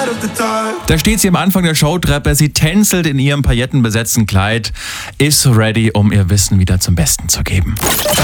Da steht sie am Anfang der Showtreppe, sie tänzelt in ihrem paillettenbesetzten Kleid, ist ready, um ihr Wissen wieder zum Besten zu geben.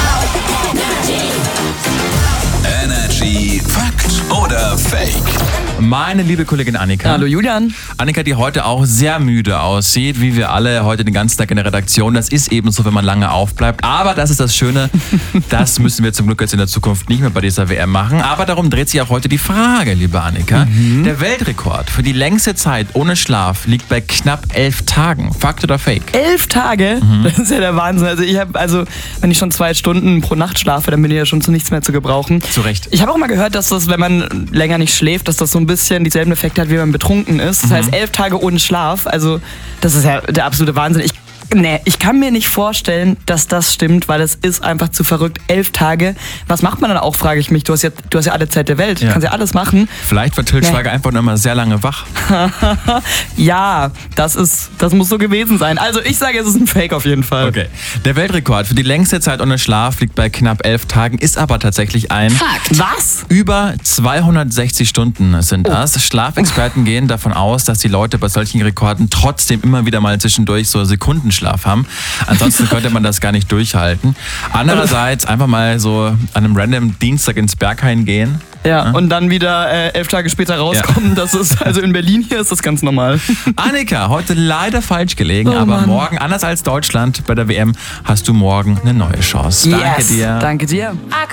Energy Fakt oder Fake? Meine liebe Kollegin Annika. Hallo Julian. Annika, die heute auch sehr müde aussieht, wie wir alle heute den ganzen Tag in der Redaktion. Das ist eben so, wenn man lange aufbleibt. Aber das ist das Schöne, das müssen wir zum Glück jetzt in der Zukunft nicht mehr bei dieser WM machen. Aber darum dreht sich auch heute die Frage, liebe Annika. Der Weltrekord für die längste Zeit ohne Schlaf liegt bei knapp 11 Tagen. Fakt oder Fake? 11 Tage? Das ist ja der Wahnsinn. Wenn ich schon 2 Stunden pro Nacht schlafe, dann bin ich ja schon zu nichts mehr zu gebrauchen. Zu Recht. Ich habe auch mal gehört, dass das, wenn man länger nicht schläft, dass das so ein bisschen dieselben Effekte hat, wie wenn man betrunken ist. Das heißt, 11 Tage ohne Schlaf, also das ist ja der absolute Wahnsinn. Ich kann mir nicht vorstellen, dass das stimmt, weil es ist einfach zu verrückt. 11 Tage. Was macht man dann auch, frage ich mich. Du hast ja alle Zeit der Welt. Du kannst ja alles machen. Vielleicht war Til Schweiger einfach nur mal sehr lange wach. Ja, das muss so gewesen sein. Also ich sage, es ist ein Fake auf jeden Fall. Okay. Der Weltrekord für die längste Zeit ohne Schlaf liegt bei knapp 11 Tagen, ist aber tatsächlich ein Fakt. Was? Über 260 Stunden sind das. Schlafexperten gehen davon aus, dass die Leute bei solchen Rekorden trotzdem immer wieder mal zwischendurch so Sekundenschlaf haben. Ansonsten könnte man das gar nicht durchhalten. Andererseits einfach mal so an einem random Dienstag ins Berghain gehen. Ja, und dann wieder 11 Tage später rauskommen. Ja. Das ist, also in Berlin hier ist das ganz normal. Annika, heute leider falsch gelegen, aber Mann. Morgen, anders als Deutschland bei der WM, hast du morgen eine neue Chance. Yes. Danke dir. Danke dir.